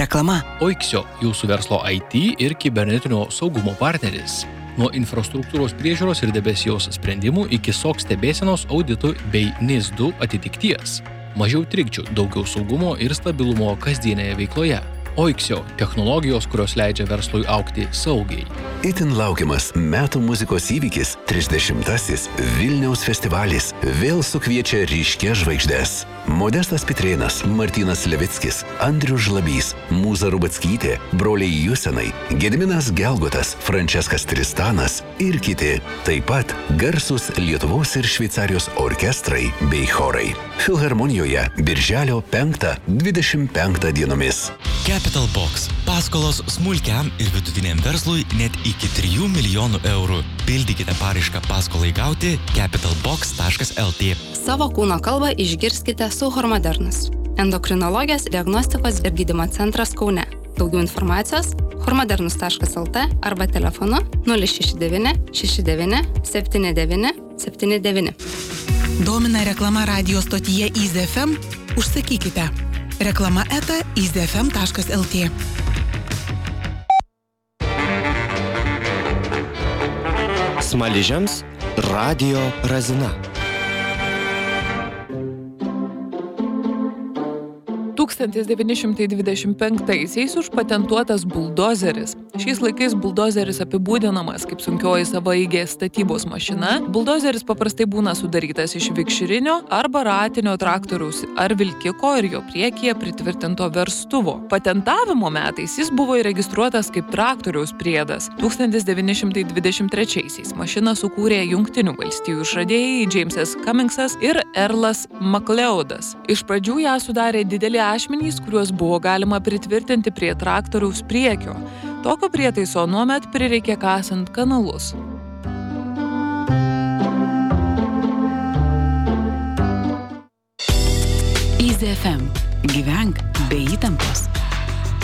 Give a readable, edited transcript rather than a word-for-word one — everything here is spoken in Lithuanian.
Reklama. Oiksio, jūsų verslo IT ir kibernetinio saugumo partneris. Nuo infrastruktūros priežiūros ir debesijos sprendimų iki SOC stebėsenos auditų bei NIS2 atitikties. Mažiau trikdžių, daugiau saugumo ir stabilumo kasdienėje veikloje. Oiksio – technologijos, kurios leidžia verslui augti saugiai. Itin laukiamas metų muzikos įvykis 30-asis Vilniaus festivalis vėl sukviečia ryškias žvaigždes. Modestas Pitrėnas, Martynas Levickis, Andrius Žlabys, Mūza Rubackytė, broliai Jusenai, Gediminas Gelgotas, Franceskas Tristanas ir kiti. Taip pat garsus Lietuvos ir Šveicarijos orkestrai bei chorai. Filharmonijoje birželio 5-25 dienomis. Capital Box. Paskolos smulkiam ir vidutiniam verslui net iki 3 milijonų eurų. Pildykite paraišką paskolai gauti capitalbox.lt. Savo kūno kalbą išgirskite su Hormodernus. Endokrinologijos diagnostikos ir gydymo centras Kaune. Daugiau informacijos hormodernus.lt arba telefonu 069 69 79 79. Domina reklama radio stotyje Easy FM? Užsakykite. Reklama eta easyfm.lt. Smaližiams radio Razina. 1925-aisiais užpatentuotas buldozeris. Šiais laikais buldozeris apibūdinamas kaip sunkioji savaeigė statybos mašina. Buldozeris paprastai būna sudarytas iš vikšrinio arba ratinio traktoriaus ar vilkiko ir jo priekyje pritvirtinto verstuvo. Patentavimo metais jis buvo įregistruotas kaip traktoriaus priedas. 1923-aisiais mašiną sukūrė Jungtinių valstijų išradėjai Jamesas Cummingsas ir Earlas MacLeodas. Iš pradžių ją sudarė dideli ašmenys, kuriuos buvo galima pritvirtinti prie traktoriaus priekio. Tokio prietaiso nuomet prireikė kasant kanalus. Easy FM. Gyvenk be įtampos.